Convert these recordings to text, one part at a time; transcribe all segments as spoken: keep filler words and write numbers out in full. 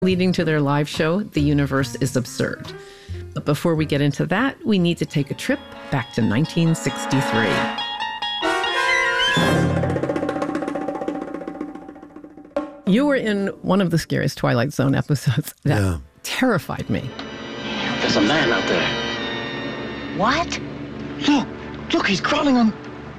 leading to their live show, The Universe is Absurd. But before we get into that, we need to take a trip back to nineteen sixty-three. You were in one of the scariest Twilight Zone episodes that yeah. terrified me. There's a man out there. What? Look, look, he's crawling on...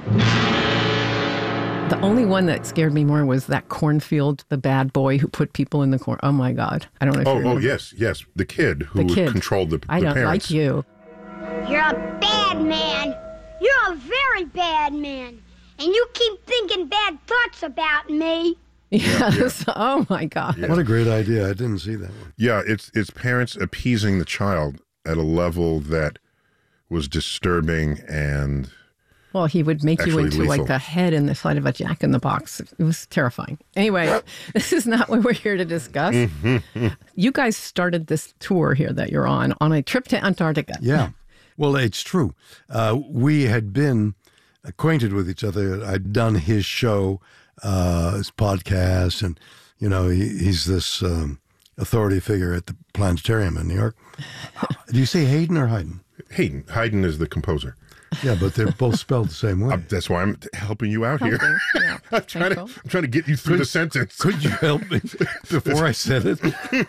The only one that scared me more was that cornfield, the bad boy who put people in the corn. Oh, my God. I don't know if Oh, you remember. oh yes, yes. The kid who The kid. controlled the, the I don't parents. like you. You're a bad man. You're a very bad man. And you keep thinking bad thoughts about me. Yes. Yeah. Oh, my God. Yeah. What a great idea. I didn't see that one. Yeah, it's it's parents appeasing the child at a level that was disturbing and... Well, he would make you Actually into lethal. like the head in the side of a Jack in the Box. It was terrifying. Anyway, this is not what we're here to discuss. You guys started this tour here that you're on, on a trip to Antarctica. Yeah. Well, it's true. Uh, we had been acquainted with each other. I'd done his show, uh, his podcast, and, you know, he, he's this um, authority figure at the Planetarium in New York. Do you say Hayden or Haydn? Hayden. Haydn is the composer. Yeah, but they're both spelled the same way. Uh, that's why I'm helping you out here. Helping, yeah. I'm trying to Thankful. I'm trying to get you through Could- the sentence. Could you help me before I said it?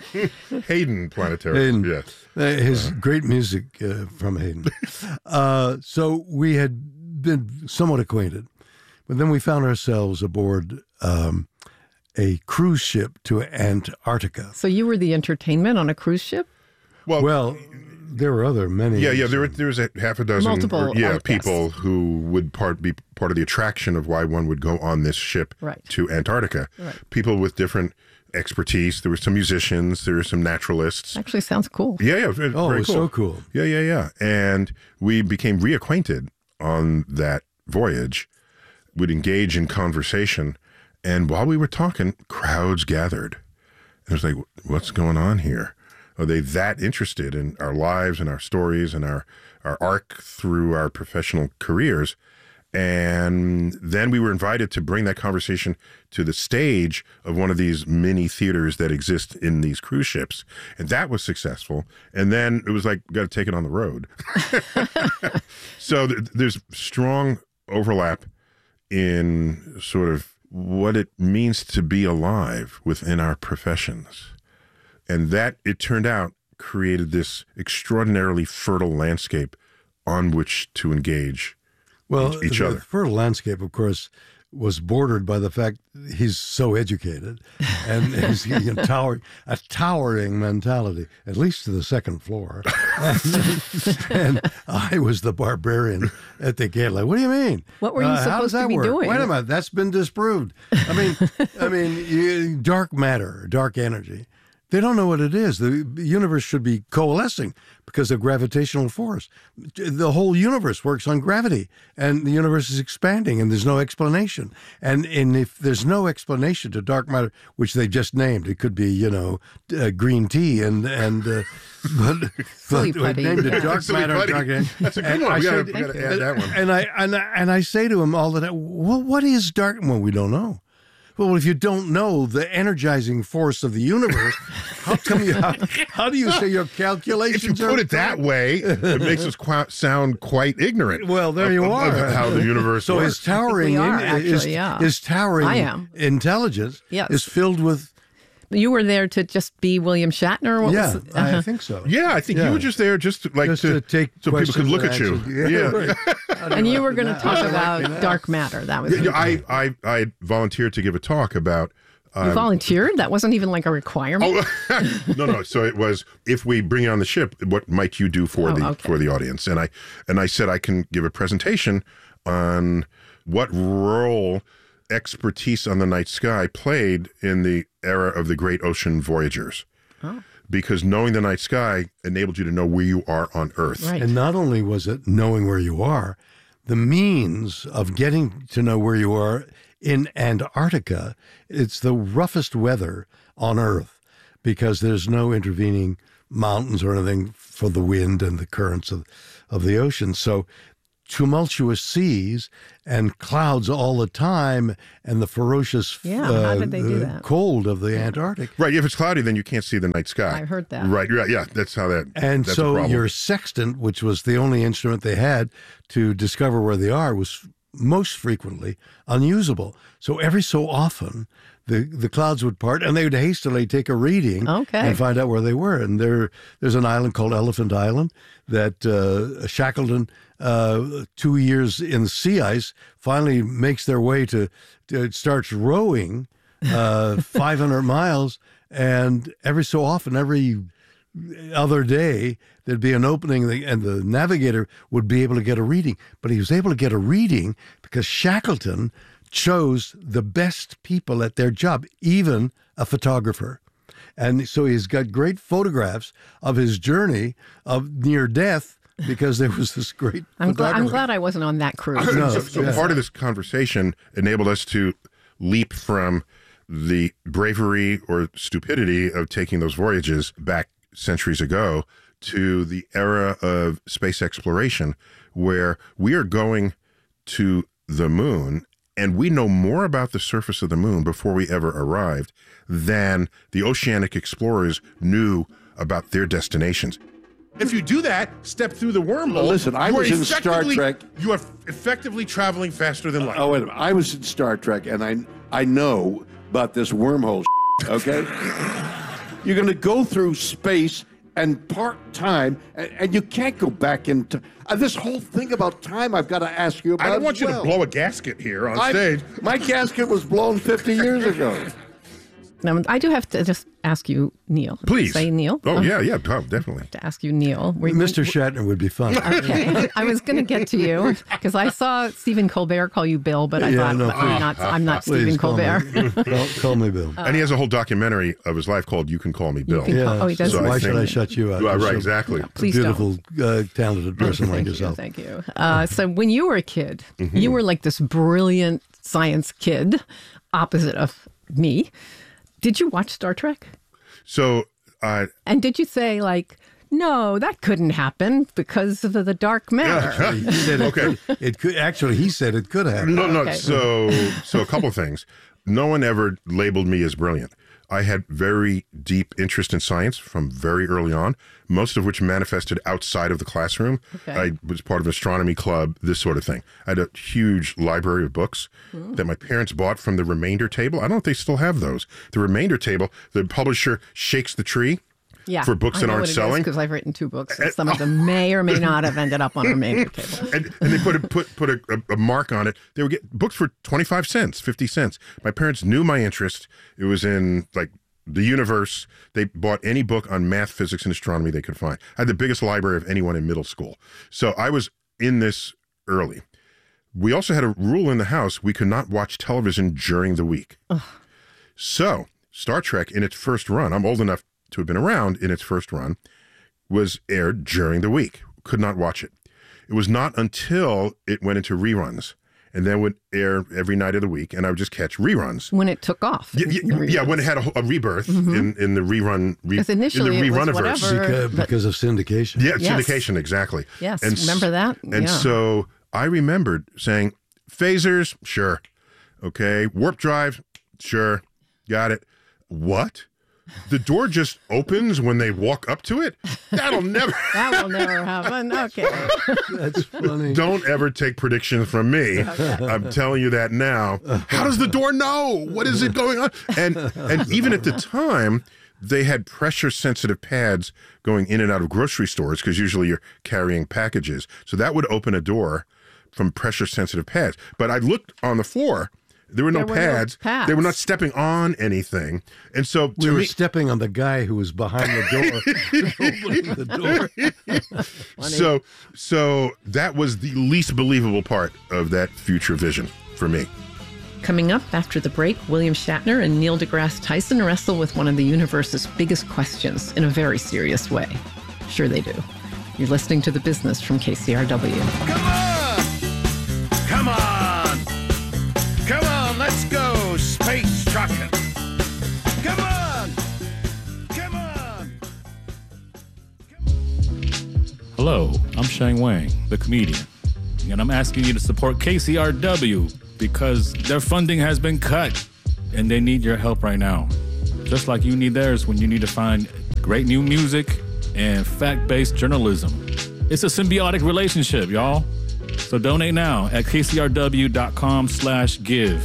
Hayden Planetarium. Hayden. Yes. Uh, his great music uh, from Hayden. Uh, so we had been somewhat acquainted, but then we found ourselves aboard um, a cruise ship to Antarctica. So you were the entertainment on a cruise ship? Well, Well, there were other many. yeah, yeah. There were there was a half a dozen, Multiple, or, yeah, uh, people guests. who would part be part of the attraction of why one would go on this ship Right. to Antarctica. Right. People with different expertise. There were some musicians. There were some naturalists. Actually sounds cool. Yeah, yeah. Very Oh, it was cool. so cool. Yeah, yeah, yeah. And we became reacquainted on that voyage. We'd engage in conversation. And while we were talking, crowds gathered. And it was like, what's going on here? Are they that interested in our lives and our stories and our, our arc through our professional careers? And then we were invited to bring that conversation to the stage of one of these mini theaters that exist in these cruise ships. And that was successful. And then it was like, got to take it on the road. So th- there's strong overlap in sort of what it means to be alive within our professions. And that, it turned out, created this extraordinarily fertile landscape on which to engage Well, each the other. fertile landscape, of course, was bordered by the fact he's so educated and he's you know, tower, a towering mentality, at least to the second floor. and, and I was the barbarian at the gate. Like, what do you mean? What were you Uh, how does supposed to that be work? doing? Wait a minute, that's been disproved. I mean, I mean, you, dark matter, dark energy. They don't know what it is. The universe should be coalescing because of gravitational force. The whole universe works on gravity, and the universe is expanding, and there's no explanation. And, and if there's no explanation to dark matter, which they just named, it could be, you know, uh, green tea, and and uh, but, Silly but putty, named yeah. it dark Silly matter. putty. Dark energy. That's a good And one. I We gotta, said- we gotta add that one. and I and I, and I say to him all the time, well, what is dark? Well, we don't know. Well, if you don't know the energizing force of the universe, how come you? How, how do you say your calculations? If you are put it that correct? way, it makes us qu- sound quite ignorant. Well, there of- you of- are. of how the universe So works. his towering, we are, in- actually, his, yeah. his towering I am. intelligence Yes. is filled with. You were there to just be William Shatner? What yeah, was, I uh-huh. think so. Yeah, I think Yeah. you were just there just to, like Just to, to take so people could questions look and at you. answers. Yeah. right. How do And you were like going to that? talk How do you about like that? dark matter. That was Yeah, it. yeah, I, I, I volunteered to give a talk about. You Uh, volunteered? That wasn't even like a requirement? oh, no, no. So it was, if we bring you on the ship, what might you do for Oh, the okay. for the audience? And I and I said I can give a presentation on what role expertise on the night sky played in the era of the great ocean voyagers. Oh. Because knowing the night sky enabled you to know where you are on Earth. Right. And not only was it knowing where you are, the means of getting to know where you are in Antarctica, it's the roughest weather on Earth because there's no intervening mountains or anything for the wind and the currents of, of the ocean. So tumultuous seas and clouds all the time and the ferocious Yeah, uh, how did they do uh, that? cold of the Antarctic. Right. If it's cloudy, then you can't see the night sky. I heard that. Right. Right. Yeah. That's how that. And that's a so problem. your sextant, which was the only instrument they had to discover where they are, was most frequently unusable. So every so often, the, the clouds would part, and they would hastily take a reading Okay. and find out where they were. And there, there's an island called Elephant Island that uh, Shackleton, uh, two years in the sea ice, finally makes their way to, to starts rowing uh, five hundred miles, and every so often, every other day, there'd be an opening and the navigator would be able to get a reading. But he was able to get a reading because Shackleton chose the best people at their job, even a photographer. And so he's got great photographs of his journey of near death because there was this great I'm, gl- photographer. I'm glad I wasn't on that cruise. No, so so yeah. part of this conversation enabled us to leap from the bravery or stupidity of taking those voyages back centuries ago to the era of space exploration, where we are going to the moon and we know more about the surface of the moon before we ever arrived than the oceanic explorers knew about their destinations. If you do that, step through the wormhole. Well, listen, I you are was in Star effectively- Trek. You are effectively traveling faster than light. Oh, wait a minute. I was in Star Trek, and I I know about this wormhole, okay? You're going to go through space and part time, and, and you can't go back into uh, this whole thing about time. I've got to ask you about. I don't as want you well. to blow a gasket here on I- stage. My gasket was blown fifty years ago. Now, I do have to just ask you, Neil. Please. Say Neil. Oh, Uh, yeah, yeah, oh, definitely. To ask you, Neil. Were you- Mister Shatner would be fun. Okay, I was going to get to you because I saw Stephen Colbert call you Bill, but I Yeah, thought no, I'm please. not. I'm not Please Stephen call Colbert. Me, call, call me Bill. And he has a whole documentary of his life called You Can Call Me Bill. can- yeah. oh, he does so have why a should thing. I shut you out? Right, You're right, so exactly. Please beautiful, uh, talented person like Thank you. yourself. Thank you. Uh, so when you were a kid, Mm-hmm. you were like this brilliant science kid, opposite of me. Did you watch Star Trek? So, uh, And did you say like, no, that couldn't happen because of the dark matter? He said it, Okay. could, it could actually. He said it could happen. no, no. Okay. So, so a couple things. No one ever labeled me as brilliant. I had very deep interest in science from very early on, most of which manifested outside of the classroom. Okay. I was part of an astronomy club, this sort of thing. I had a huge library of books Hmm. that my parents bought from the Remainder table. I don't know if they still have those. The Remainder table, the publisher shakes the tree. Yeah, For books that aren't selling? because I've written two books. And some of them may or may not have ended up on our main table. and, and they put a, put put a, a, a mark on it. They would get books for twenty-five cents, fifty cents. My parents knew my interest. It was in like the universe. They bought any book on math, physics, and astronomy they could find. I had the biggest library of anyone in middle school. So I was in this early. We also had a rule in the house: we could not watch television during the week. So Star Trek, in its first run, I'm old enough to have been around in its first run, was aired during the week. Could not watch it. It was not until it went into reruns and then would air every night of the week, and I would just catch reruns. When it took off. Yeah, yeah, yeah, when it had a, a rebirth in, in the rerun, re, Because initially in the it was reruniverse. whatever. Because, But- because of syndication. Yeah, Yes. syndication, exactly. Yes, And s- remember that? And Yeah. so I remembered saying, phasers, sure. Okay. Warp drive, sure. Got it. What? The door just opens when they walk up to it? That'll never... That will never happen. Okay. That's funny. Don't ever take predictions from me. I'm telling you that now. How does the door know? What is it going on? And and even at the time, they had pressure sensitive pads going in and out of grocery stores because usually you're carrying packages. So that would open a door from pressure sensitive pads. But I looked on the floor. There were no, There were no pads. pads. They were not stepping on anything. And so to We were me, stepping on the guy who was behind the door, opening the door. so so that was the least believable part of that future vision for me. Coming up after the break, William Shatner and Neil deGrasse Tyson wrestle with one of the universe's biggest questions in a very serious way. Sure they do. You're listening to The Business from K C R W. Come on! Come on! Come on, let's go space trucking! Come on! Come on! Hello, I'm Shang Wang, the comedian. and I'm asking you to support K C R W because their funding has been cut and they need your help right now. Just like you need theirs when you need to find great new music and fact-based journalism. It's a symbiotic relationship, y'all. So donate now at kcrw.com slash give.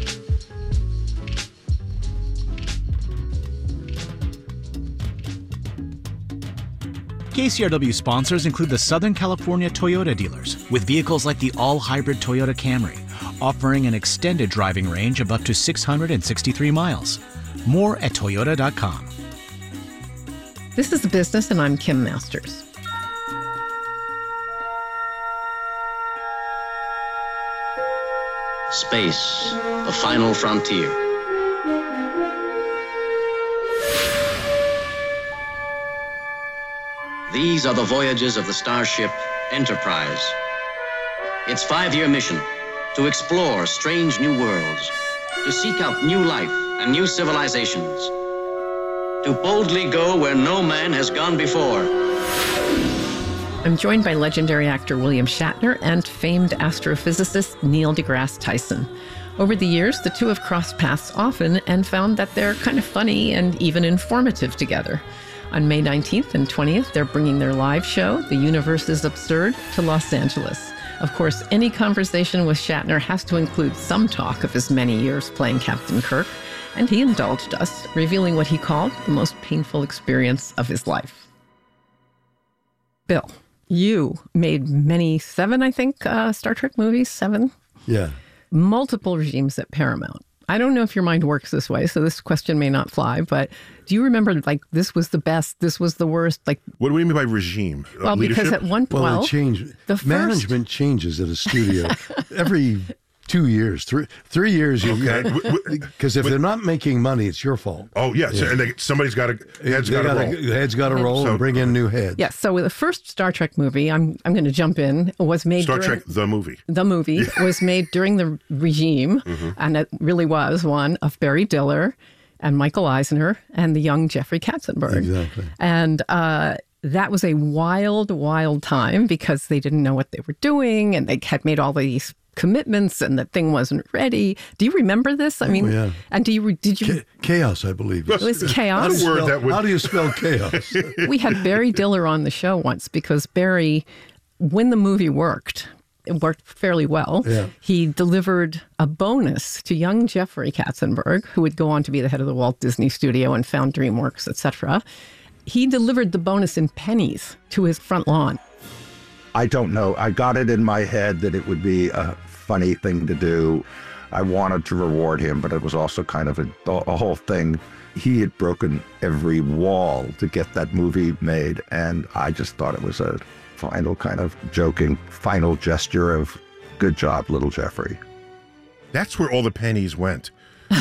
K C R W sponsors include the Southern California Toyota dealers, with vehicles like the all-hybrid Toyota Camry, offering an extended driving range of up to six hundred sixty-three miles. More at toyota dot com. This is The Business, and I'm Kim Masters. Space, the final frontier. These are the voyages of the starship Enterprise. Its five-year mission, to explore strange new worlds, to seek out new life and new civilizations, to boldly go where no man has gone before. I'm joined by legendary actor William Shatner and famed astrophysicist Neil deGrasse Tyson. Over the years, the two have crossed paths often and found that they're kind of funny and even informative together. On May nineteenth and twentieth, they're bringing their live show, The Universe is Absurd, to Los Angeles. Of course, any conversation with Shatner has to include some talk of his many years playing Captain Kirk, and he indulged us, revealing what he called the most painful experience of his life. Bill, you made many, seven, I think, uh, Star Trek movies, seven? Yeah. Multiple regimes at Paramount. I don't know if your mind works this way, so this question may not fly, but do you remember, like, this was the best, this was the worst? Like, what do you mean by regime? Uh, well, leadership? Because at one point, well, well it changed. the first... Management changes at a studio every two years, three three years. Okay. Because if they're not making money, it's your fault. Oh yes, yeah. and they, somebody's got to heads got to roll. Heads got to roll So- and bring in new heads. Yes, so the first Star Trek movie, I'm I'm going to jump in, was made Star during, Trek the movie. The movie was made during the regime, Mhm. and it really was one of Barry Diller and Michael Eisner and the young Jeffrey Katzenberg. Exactly. And uh, that was a wild, wild time because they didn't know what they were doing, and they had made all these commitments, and the thing wasn't ready. Do you remember this? I mean, Oh, yeah. and do you did you? Cha- chaos, I believe. It was chaos. How do, you Word spell, that would- how do you spell chaos? We had Barry Diller on the show once because Barry, when the movie worked, it worked fairly well. Yeah. He delivered a bonus to young Jeffrey Katzenberg, who would go on to be the head of the Walt Disney Studio and found DreamWorks, et cetera. He delivered the bonus in pennies to his front lawn. I don't know. I got it in my head that it would be a funny thing to do. I wanted to reward him, but it was also kind of a, a whole thing. He had broken every wall to get that movie made, and I just thought it was a final kind of joking final gesture of good job, little Jeffrey. That's where all the pennies went.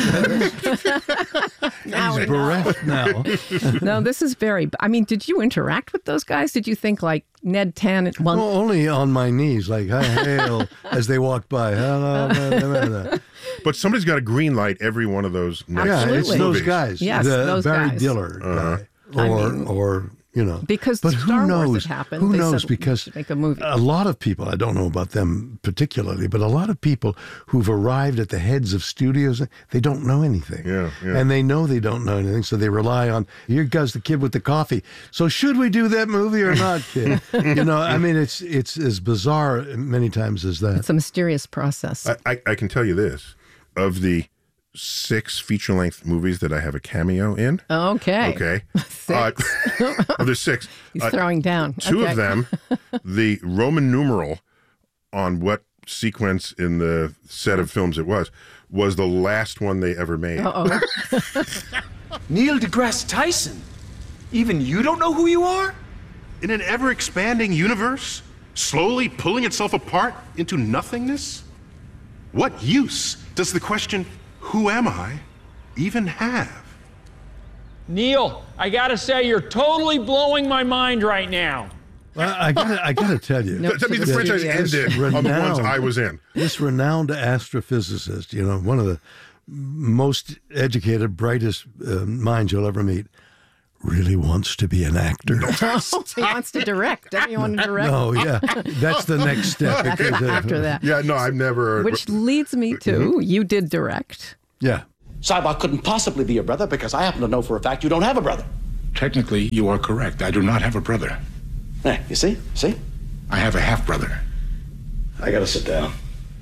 Now He's we know. bereft now. No, this is very. I mean, did you interact with those guys? Did you think like Ned Tan? Well, Well, only on my knees, like, hi, hail, as they walked by. Hello, blah, blah, blah. But somebody's got a green light every one of those next Yeah, it's Absolutely. those movies. guys. Yes, the those Barry guys. Diller Uh-huh. guy. I Or, mean- or, you know. because But Star who Wars knows? had happened. Who they knows? said, Because "We should make a movie." a lot of people, I don't know about them particularly, but a lot of people who've arrived at the heads of studios, they don't know anything. Yeah, yeah. And they know they don't know anything, so they rely on, here goes the kid with the coffee. So should we do that movie or not, kid? You know, I mean, it's it's as bizarre many times as that. It's a mysterious process. I, I, I can tell you this: of the six feature-length movies that I have a cameo in, okay. okay, Six. Uh, of the six, He's uh, throwing down. two Okay. of them, the Roman numeral on what sequence in the set of films it was, was the last one they ever made. Uh-oh. Neil deGrasse Tyson? Even you don't know who you are? In an ever-expanding universe, slowly pulling itself apart into nothingness? What use does the question, who am I, even have? Neil, I gotta say, you're totally blowing my mind right now. Well, I gotta, I gotta tell you. Nope, That means the to franchise studios. ended on the ones Renowned. I was in. This renowned astrophysicist, you know, one of the most educated, brightest uh, minds you'll ever meet, really wants to be an actor. Oh, he wants to direct. Doesn't he want to direct? No, yeah. That's the next step. That's because, uh, after that. Yeah, no, I've never. Which leads me to, Mm-hmm. you did direct. Yeah. Sybok couldn't possibly be your brother because I happen to know for a fact you don't have a brother. Technically, you are correct. I do not have a brother. There, you see? See? I have a half-brother. I gotta sit down.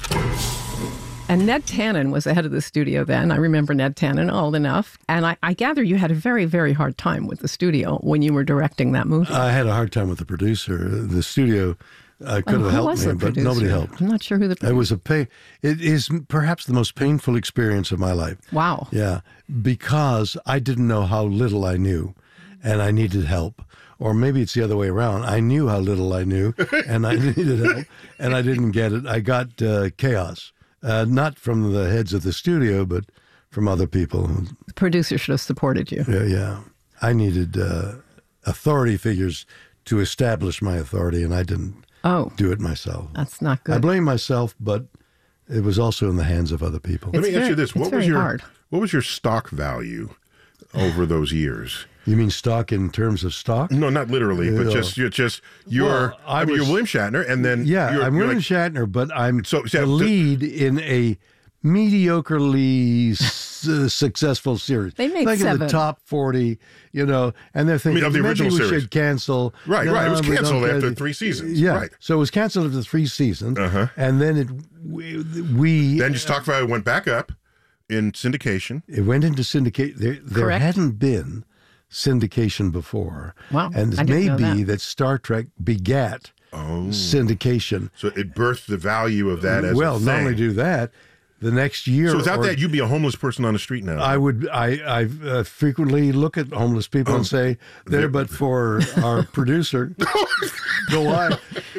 And Ned Tannen was the head of the studio then. I remember Ned Tannen old enough. And I, I gather you had a very, very hard time with the studio when you were directing that movie. I had a hard time with the producer. The studio uh, could Oh, have who helped was me, the but producer? nobody helped. I'm not sure who the producer It was a pay. It is perhaps the most painful experience of my life. Wow. Yeah, because I didn't know how little I knew, and I needed help. Or maybe it's the other way around. I knew how little I knew, and I needed help, and I didn't get it. I got uh, chaos, uh, not from the heads of the studio, but from other people. The producer should have supported you. Yeah, yeah. I needed uh, authority figures to establish my authority, and I didn't Oh. do it myself. That's not good. I blame myself, but it was also in the hands of other people. Let me It's ask very- you this: it's What was very your hard. what was your stock value over those years? You mean stock in terms of stock? No, not literally, but Yeah. just you're just you're. Well, I I mean, was- you're William Shatner, and then Yeah, you're, I'm you're William like, Shatner, but I'm So- so- the lead in a mediocrely s- uh, successful series. They made like in seven. the top forty, you know, and they're thinking of the maybe original we series. should cancel. Right, right. It was we don't canceled get after it. three seasons. Yeah, Right. so it was canceled after three seasons, Uh-huh. and then it we, we Then your stock value went back up in syndication. It went into syndicate. There, there Correct. hadn't been syndication before. Wow, And I it didn't may know be that. that Star Trek begat Oh. syndication. So it birthed the value of that as well, a not thing. only do that, the next year. So without or- that, you'd be a homeless person on the street now. I would. I I uh, frequently look at homeless people and say, "There, but for our producer, go I."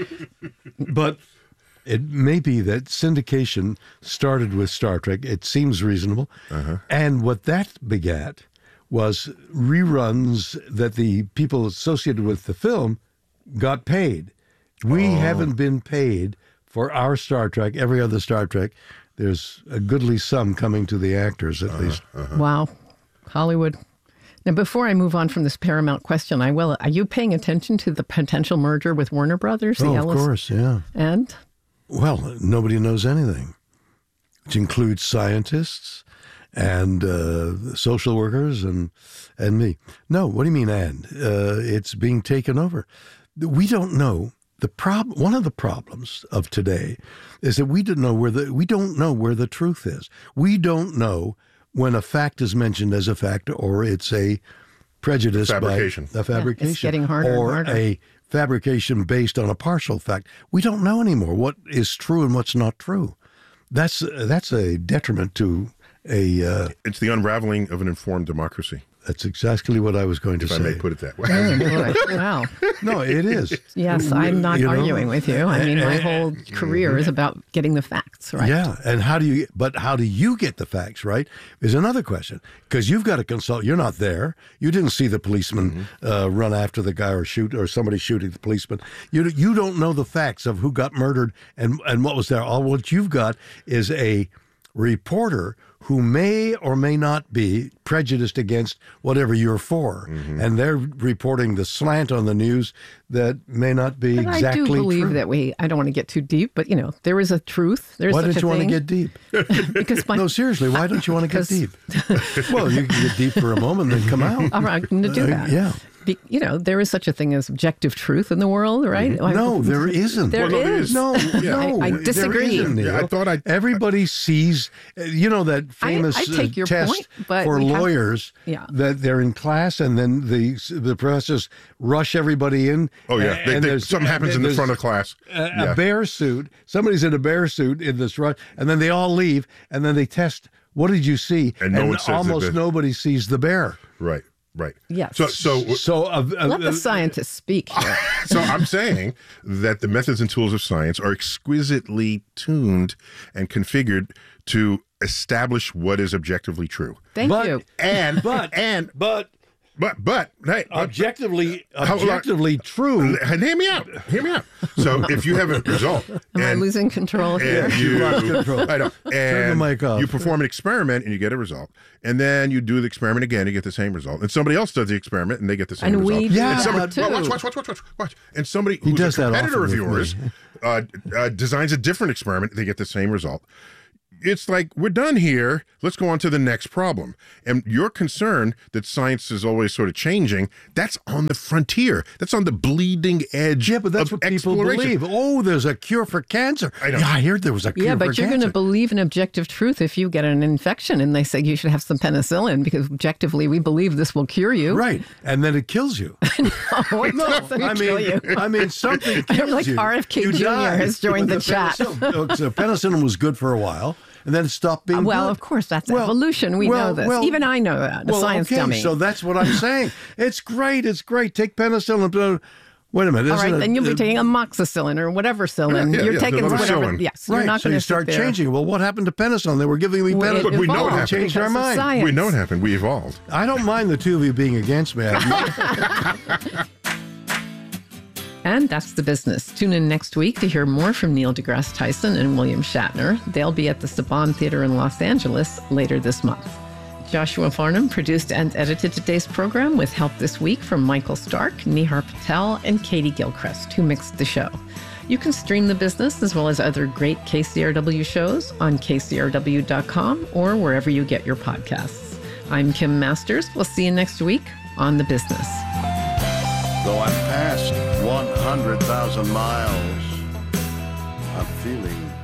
But it may be that syndication started with Star Trek. It seems reasonable, Uh-huh. and what that begat was reruns that the people associated with the film got paid. We Oh. haven't been paid for our Star Trek. Every other Star Trek, there's a goodly sum coming to the actors at least. Wow. Hollywood. Now, before I move on from this Paramount question, I will. Are you paying attention to the potential merger with Warner Brothers? The Oh, of Ellis- course, yeah. And Well, nobody knows anything, which includes scientists and uh, social workers and and me. No, what do you mean and? Uh, it's being taken over. We don't know. The prob- one of the problems of today is that we don't know where the we don't know where the truth is. We don't know when a fact is mentioned as a fact or it's a prejudice Fabrication. by a fabrication getting harder and or harder. a fabrication based on a partial fact. We don't know anymore what is true and what's not true. That's that's a detriment to a. Uh, it's the unraveling of an informed democracy. That's exactly what I was going to If say. I may put it that way. oh, boy. Wow. No, it is. Yes, I'm not You know? arguing with you. I mean, my And- whole career is about getting the facts right. Yeah, and how do you? But how do you get the facts right? Is another question because you've got to consult. You're not there. You didn't see the policeman uh, run after the guy or shoot or somebody shooting the policeman. You you don't know the facts of who got murdered and and what was there. All what you've got is a reporter who may or may not be prejudiced against whatever you're for, and they're reporting the slant on the news that may not be But exactly I do believe true. that we, I don't want to get too deep, but you know, there is a truth. There's Why such don't you a want to thing. get deep? Because my, No, seriously, why don't you want to get 'Cause- deep? Well, you can get deep for a moment and then come out. All right, I'm going to do Uh, that. yeah. Be, you know, there is such a thing as objective truth in the world, right? No, there isn't. There Well, no, there is. is. No, no, I, I there disagree. isn't, Neil. Yeah, I thought I- Everybody sees, uh, you know, that I- famous I take uh, your test point, but for we have- lawyers Yeah. that they're in class and then the the professors rush everybody in. Oh yeah, and they, they, there's- something happens in the there's front of class. A, Yeah. a bear suit. Somebody's in a bear suit in this rush, and then they all leave, and then they test. What did you see? And no one says that almost the- nobody sees the bear. Right, right. Yes. So, so, So uh, uh, Let the uh, scientists speak here. so I'm saying that the methods and tools of science are exquisitely tuned and configured to establish what is objectively true. Thank but, you. And But and but But but hey, objectively how- objectively true. And hear me out. Hear me out. So if you have a result, Am I and, losing control here? and you, lost control. I know, Turn and the mic off. you perform an experiment and you get a result, and then you do the experiment again, you get the same result, and somebody else does the experiment and they get the same And result. we do Yeah, and that somebody, too. well, watch, watch, watch, watch, watch, watch. And somebody He who's does a that competitor of often with yours me. uh, uh, designs a different experiment, they get the same result. It's like, we're done here. Let's go on to the next problem. And your concern that science is always sort of changing, that's on the frontier. That's on the bleeding edge Yeah, but that's of what people exploration. believe. Oh, there's a cure for cancer. I know. Yeah, I heard there was a cure Yeah, for but cancer. you're going to believe in objective truth if you get an infection and they say you should have some penicillin because objectively we believe this will cure you. Right, and then it kills you. No, it doesn't I kill mean, you. I mean, something kills like you. R F K You Junior die. has joined But the chat. Penicillin, so penicillin was good for a while, and then it stopped being Well, good. of course, that's Well, evolution. We well, know this. well, Even I know that. A well, science okay, dummy. So that's what I'm saying. It's great. It's great. Take penicillin. uh, Wait a minute. All isn't right, it- then you'll be it- taking amoxicillin or whatever cyllin. Yeah, you're yeah, taking the whatever. penicillin. Yes, you're Right, not so going you to start changing. Well, what happened to penicillin? They were giving me Well, it penicillin. But we know it evolved happened. Changed our because of mind. science. We know what happened. We evolved. I don't mind the two of you being against me. I- And that's the business. Tune in next week to hear more from Neil deGrasse Tyson and William Shatner. They'll be at the Saban Theater in Los Angeles later this month. Joshua Farnham produced and edited today's program with help this week from Michael Stark, Nihar Patel, and Katie Gilchrist, who mixed the show. You can stream the business as well as other great K C R W shows on K C R W dot com or wherever you get your podcasts. I'm Kim Masters. We'll see you next week on The Business. Though I'm past one hundred thousand miles, I'm feeling